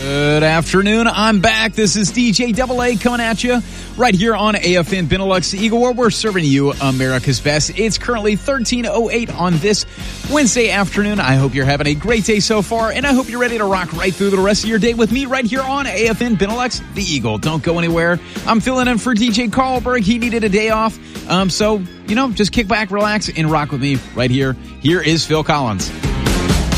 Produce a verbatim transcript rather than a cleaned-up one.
Good afternoon. I'm back. This is D J Double A coming at you right here on A F N Benelux Eagle, where we're serving you America's best. It's currently thirteen oh eight on this Wednesday afternoon. I hope you're having a great day so far, and I hope you're ready to rock right through the rest of your day with me right here on A F N Benelux, the Eagle. Don't go anywhere. I'm filling in for D J Carlberg. He needed a day off, um, so, you know, just kick back, relax, and rock with me right here. Here is Phil Collins.